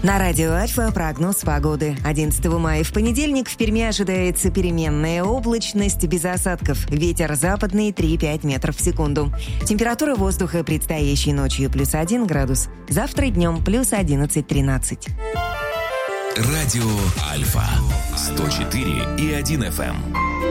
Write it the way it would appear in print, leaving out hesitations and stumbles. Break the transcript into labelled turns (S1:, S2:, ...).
S1: На радио Альфа прогноз погоды. 11 мая в понедельник в Перми ожидается переменная облачность без осадков. Ветер западный 3-5 метров в секунду. Температура воздуха предстоящей ночью плюс 1 градус. Завтра днем плюс 11-13.
S2: Радио Альфа 104,1 FM.